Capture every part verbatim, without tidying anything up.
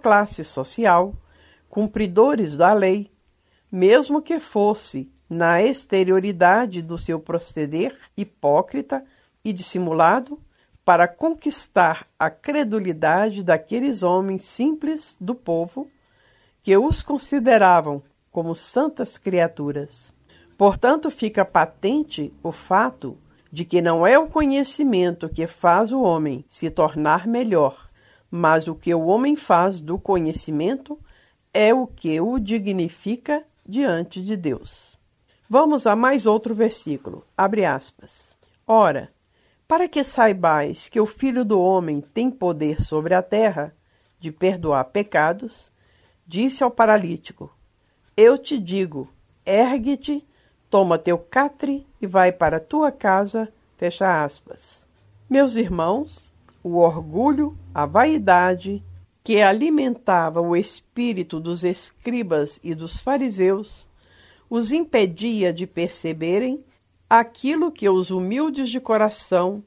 classe social, cumpridores da lei, mesmo que fosse na exterioridade do seu proceder hipócrita e dissimulado, para conquistar a credulidade daqueles homens simples do povo que os consideravam como santas criaturas. Portanto, fica patente o fato de que não é o conhecimento que faz o homem se tornar melhor, mas o que o homem faz do conhecimento é o que o dignifica diante de Deus. Vamos a mais outro versículo, abre aspas. Ora, para que saibais que o Filho do Homem tem poder sobre a terra, de perdoar pecados, disse ao paralítico, eu te digo, ergue-te, toma teu catre e vai para a tua casa, fecha aspas. Meus irmãos, o orgulho, a vaidade, que alimentava o espírito dos escribas e dos fariseus, os impedia de perceberem aquilo que os humildes de coração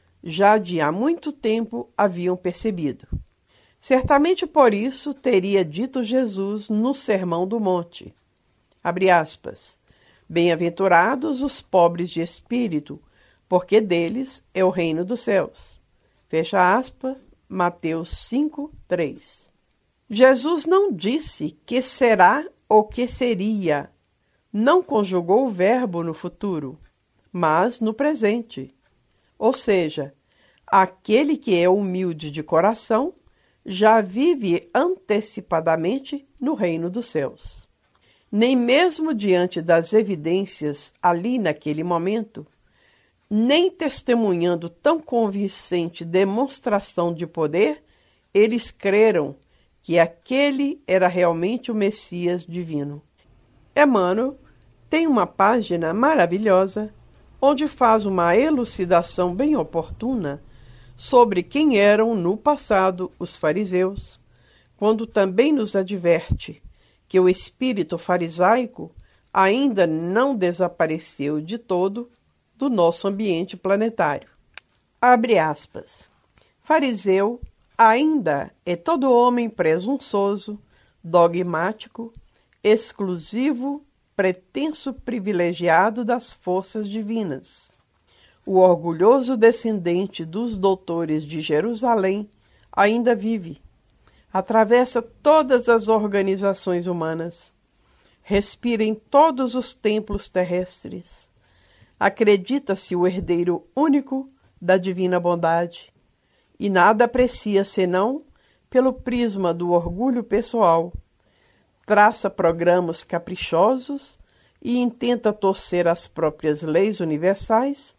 já de há muito tempo haviam percebido. Certamente por isso teria dito Jesus no Sermão do Monte, abre aspas, bem-aventurados os pobres de espírito, porque deles é o reino dos céus. Fecha aspas, Mateus cinco, três. Jesus não disse que será ou que seria, não conjugou o verbo no futuro, mas no presente. Ou seja, aquele que é humilde de coração já vive antecipadamente no reino dos céus. Nem mesmo diante das evidências ali naquele momento, nem testemunhando tão convincente demonstração de poder, eles creram que aquele era realmente o Messias divino. Emmanuel tem uma página maravilhosa onde faz uma elucidação bem oportuna sobre quem eram no passado os fariseus, quando também nos adverte que o espírito farisaico ainda não desapareceu de todo do nosso ambiente planetário. Abre aspas. Fariseu ainda é todo homem presunçoso, dogmático, exclusivo, pretenso privilegiado das forças divinas. O orgulhoso descendente dos doutores de Jerusalém ainda vive, atravessa todas as organizações humanas, respira em todos os templos terrestres, acredita-se o herdeiro único da divina bondade e nada aprecia senão pelo prisma do orgulho pessoal, traça programas caprichosos e intenta torcer as próprias leis universais,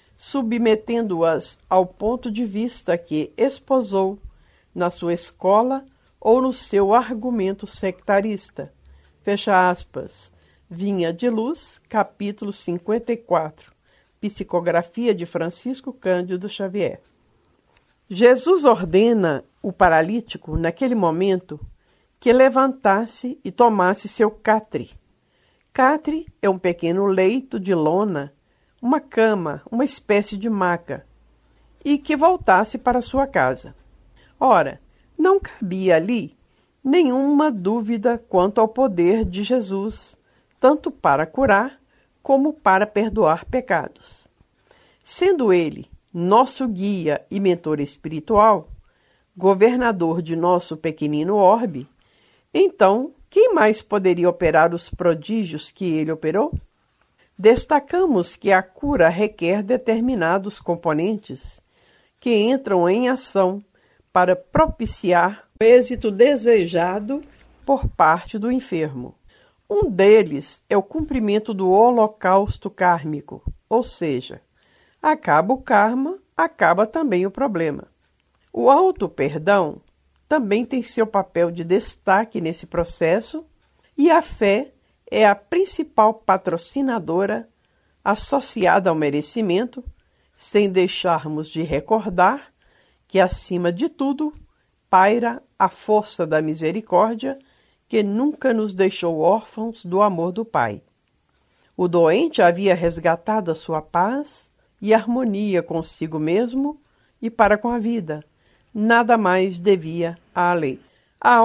submetendo-as ao ponto de vista que esposou na sua escola ou no seu argumento sectarista. Fecha aspas. Vinha de Luz, capítulo cinquenta e quatro. Psicografia de Francisco Cândido Xavier. Jesus ordena o paralítico, naquele momento, que levantasse e tomasse seu catre. Catre é um pequeno leito de lona, uma cama, uma espécie de maca, e que voltasse para sua casa. Ora, não cabia ali nenhuma dúvida quanto ao poder de Jesus, tanto para curar como para perdoar pecados. Sendo ele nosso guia e mentor espiritual, governador de nosso pequenino orbe, então, quem mais poderia operar os prodígios que ele operou? Destacamos que a cura requer determinados componentes que entram em ação para propiciar o êxito desejado por parte do enfermo. Um deles é o cumprimento do holocausto kármico, ou seja, acaba o karma, acaba também o problema. O auto-perdão também tem seu papel de destaque nesse processo e a fé é a principal patrocinadora associada ao merecimento, sem deixarmos de recordar que, acima de tudo, paira a força da misericórdia que nunca nos deixou órfãos do amor do Pai. O doente havia resgatado a sua paz e harmonia consigo mesmo e para com a vida. Nada mais devia à lei.